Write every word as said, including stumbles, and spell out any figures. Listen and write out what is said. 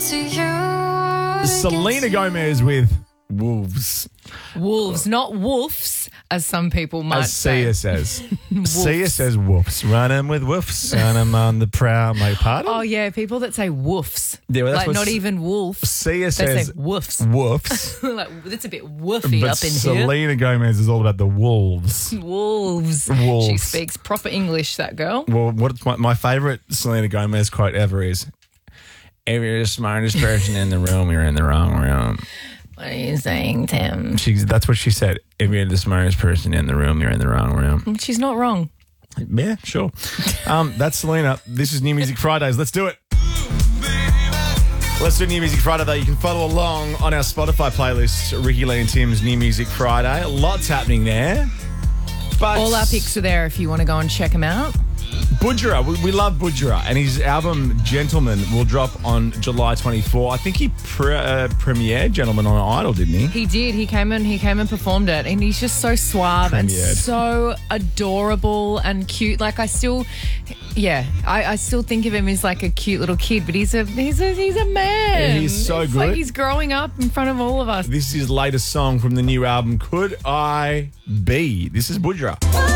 to you. Selena Gomez with Wolves. Wolves, not wolves, as some people might As say. Sia says. Sia says wolves. Running with wolves. Run 'em on the prowl. My pardon? Oh, yeah, people that say woofs. Yeah, well, that's like, what not S- even wolves. Sia They says say woofs. woofs. like, it's a bit woofy But up in Selena Gomez is all about the wolves. here. Wolves. Wolves. She speaks proper English, that girl. Well, what's my, my favourite Selena Gomez quote ever is, if you're the smartest person in the room, you're in the wrong room. What are you saying, Tim? She, that's what she said. If you're the smartest person in the room, you're in the wrong room. She's not wrong. Yeah, sure. Um, that's Selena. This is New Music Fridays. Let's do it. Let's do New Music Friday, though. You can follow along on our Spotify playlist, Ricky Lee and Tim's New Music Friday. Lots happening there. But All our picks are there if you want to go and check them out. Budgerah, we, we love Budgerah, and his album Gentleman will drop on July twenty-fourth. I think he pre- uh, premiered Gentleman on Idol, didn't he? He did. He came and he came and performed it, and he's just so suave and Premiered. so adorable and cute. Like I still, yeah, I, I still think of him as like a cute little kid, but he's a he's a he's a man. Yeah, he's so it's good. Like he's growing up in front of all of us. This is his latest song from the new album, Could I Be? This is Budgerah.